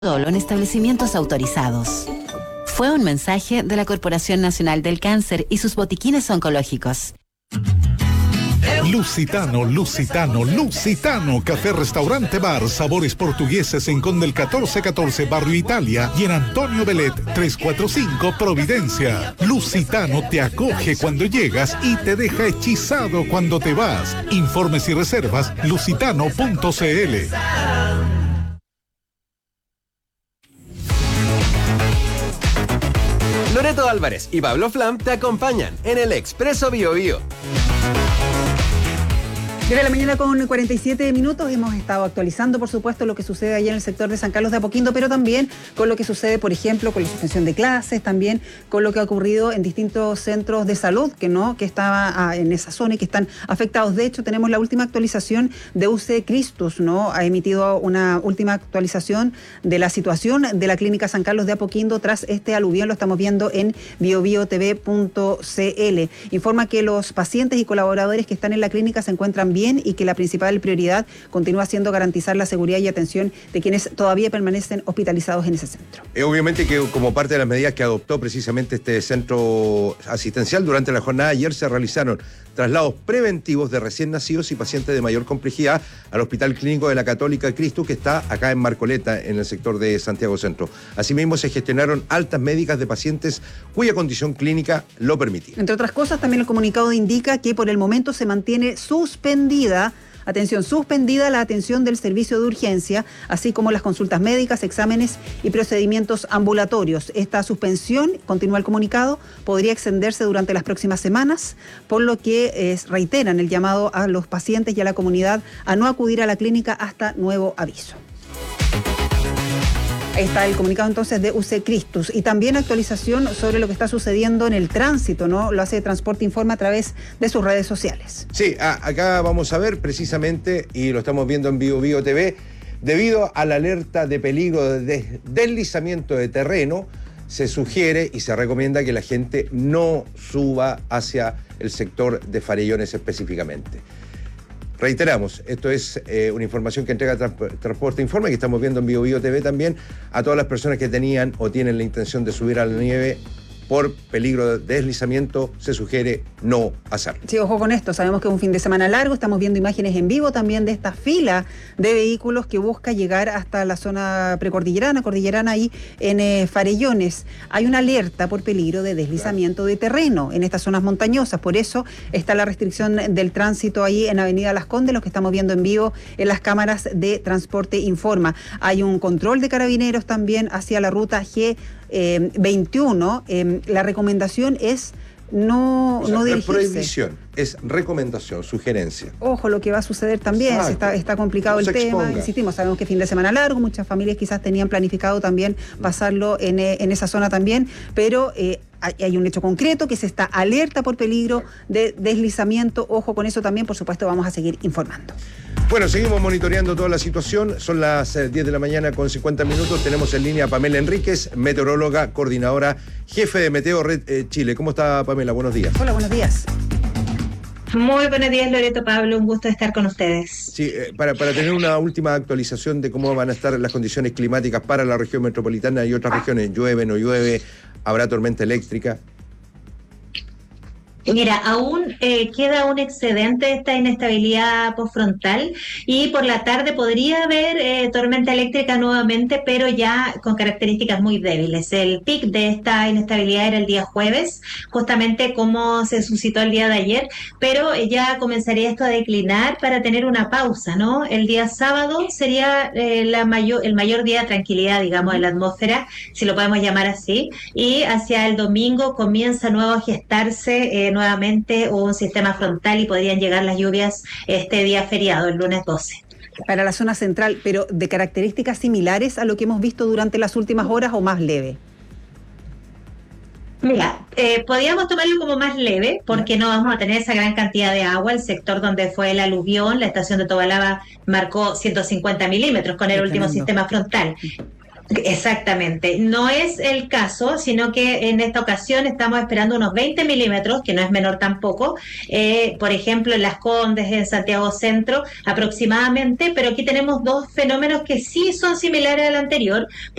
solo en establecimientos autorizados. Fue un mensaje de la Corporación Nacional del Cáncer y sus botiquines oncológicos. Lusitano, Lusitano, Lusitano, café, restaurante, bar, sabores portugueses en Conde el 1414, Barrio Italia, y en Antonio Belet 345, Providencia. Lusitano te acoge cuando llegas y te deja hechizado cuando te vas. Informes y reservas, lusitano.cl. Loreto Álvarez y Pablo Flam te acompañan en el Expreso Bio Bio. 10 de la mañana con 47 minutos. Hemos estado actualizando, por supuesto, lo que sucede allá en el sector de San Carlos de Apoquindo, pero también con lo que sucede, por ejemplo, con la suspensión de clases, también con lo que ha ocurrido en distintos centros de salud que estaban en esa zona y que están afectados. De hecho, tenemos la última actualización de UC Christus, ¿no? Ha emitido una última actualización de la situación de la Clínica San Carlos de Apoquindo tras este aluvión. Lo estamos viendo en biobiotv.cl. Informa que los pacientes y colaboradores que están en la clínica se encuentran bien y que la principal prioridad continúa siendo garantizar la seguridad y atención de quienes todavía permanecen hospitalizados en ese centro. Obviamente que como parte de las medidas que adoptó precisamente este centro asistencial, durante la jornada de ayer se realizaron traslados preventivos de recién nacidos y pacientes de mayor complejidad al Hospital Clínico de la Católica Cristo, que está acá en Marcoleta, en el sector de Santiago Centro. Asimismo, se gestionaron altas médicas de pacientes cuya condición clínica lo permitía. Entre otras cosas, también el comunicado indica que por el momento se mantiene suspendida la atención del servicio de urgencia, así como las consultas médicas, exámenes y procedimientos ambulatorios. Esta suspensión, continúa el comunicado, podría extenderse durante las próximas semanas, por lo que reiteran el llamado a los pacientes y a la comunidad a no acudir a la clínica hasta nuevo aviso. Ahí está el comunicado entonces de UC Christus. Y también actualización sobre lo que está sucediendo en el tránsito, ¿no? Lo hace Transporte Informa a través de sus redes sociales. Sí, acá vamos a ver precisamente, y lo estamos viendo en Bio Bio TV, debido a la alerta de peligro de deslizamiento de terreno, se sugiere y se recomienda que la gente no suba hacia el sector de Farellones específicamente. Reiteramos, esto es una información que entrega Transporte Informa, que estamos viendo en Bio Bio TV también, a todas las personas que tenían o tienen la intención de subir a la nieve por peligro de deslizamiento, se sugiere no hacerlo. Sí, ojo con esto, sabemos que es un fin de semana largo, estamos viendo imágenes en vivo también de esta fila de vehículos que busca llegar hasta la zona precordillerana, cordillerana ahí en Farellones. Hay una alerta por peligro de deslizamiento de terreno en estas zonas montañosas, por eso está la restricción del tránsito ahí en Avenida Las Condes, lo que estamos viendo en vivo en las cámaras de Transporte Informa. Hay un control de carabineros también hacia la ruta G21. La recomendación es no dirigirse. No es prohibición, es recomendación, sugerencia. Ojo lo que va a suceder también, está complicado el tema. Insistimos, sabemos que fin de semana largo, muchas familias quizás tenían planificado también pasarlo en esa zona también, pero hay un hecho concreto que se está alerta por peligro de deslizamiento. Ojo con eso también, por supuesto vamos a seguir informando. Bueno, seguimos monitoreando toda la situación. Son las 10 de la mañana con 50 minutos. Tenemos en línea a Pamela Enríquez, meteoróloga, coordinadora, jefe de Meteo Red Chile. ¿Cómo está, Pamela? Buenos días. Hola, buenos días. Muy buenos días, Loreto, Pablo. Un gusto estar con ustedes. Sí, para tener una última actualización de cómo van a estar las condiciones climáticas para la región metropolitana y otras regiones. ¿Llueve, no llueve? ¿Habrá tormenta eléctrica? Mira, aún queda un excedente de esta inestabilidad postfrontal y por la tarde podría haber tormenta eléctrica nuevamente, pero ya con características muy débiles. El pic de esta inestabilidad era el día jueves, justamente como se suscitó el día de ayer, pero ya comenzaría esto a declinar para tener una pausa, ¿no? El día sábado sería el mayor día de tranquilidad, digamos, en la atmósfera, si lo podemos llamar así, y hacia el domingo comienza nuevo a gestarse nuevamente un sistema frontal y podrían llegar las lluvias este día feriado, el lunes 12. Para la zona central, pero de características similares a lo que hemos visto durante las últimas horas o más leve. Mira, podríamos tomarlo como más leve porque no vamos a tener esa gran cantidad de agua. El sector donde fue el aluvión, la estación de Tobalaba marcó 150 milímetros con el último sistema frontal. Exactamente, no es el caso, sino que en esta ocasión estamos esperando unos 20 milímetros, que no es menor tampoco, por ejemplo en Las Condes, en Santiago Centro aproximadamente, pero aquí tenemos dos fenómenos que sí son similares al anterior.